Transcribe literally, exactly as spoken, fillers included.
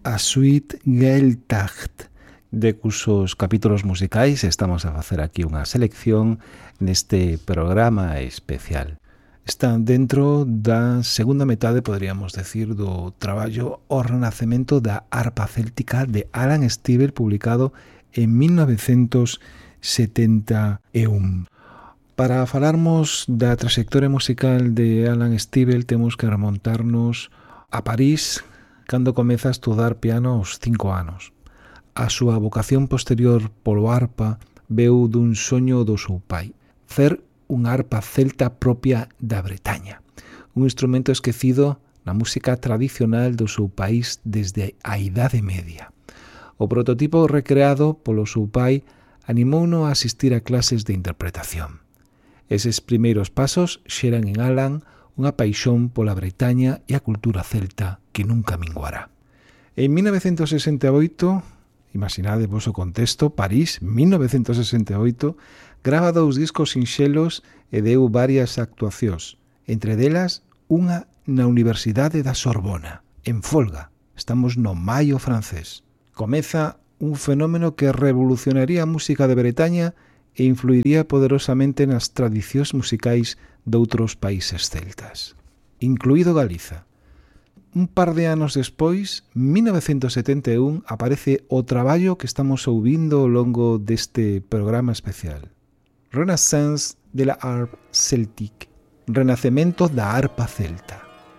a Suite Geldtacht, de cusos capítulos musicais estamos a facer aquí unha selección neste programa especial. Están dentro da segunda metade, poderíamos decir, do traballo O Renacemento da Arpa Céltica de Alan Stivell, publicado en mil novecentos setenta e un. Para falarmos da trayectoria musical de Alan Stivell temos que remontarnos a París cando comeza a estudar piano aos cinco anos. A súa vocación posterior polo arpa veu dun soño do seu pai, fer unha arpa celta propia da Bretaña, un instrumento esquecido na música tradicional do seu país desde a Idade Media. O prototipo recreado polo seu pai animouno a asistir a clases de interpretación. Eses primeiros pasos xeran en Alan unha paixón pola Bretaña e a cultura celta que nunca minguará. En mil novecentos sesenta e oito, imaginade vos o contexto, París, mil novecentos sesenta e oito, grava dous discos sinxelos e deu varias actuacións, entre delas unha na Universidade da Sorbona, en folga. Estamos no maio francés. Comeza un fenómeno que revolucionaría a música de Bretaña e influiría poderosamente nas tradicións musicais doutros países celtas, incluído Galiza. Un par de anos despois, mil novecentos setenta e un, aparece o traballo que estamos ouvindo ao longo deste programa especial. Renaissance de la Harpe Celtique, Renacemento da Arpa Celta.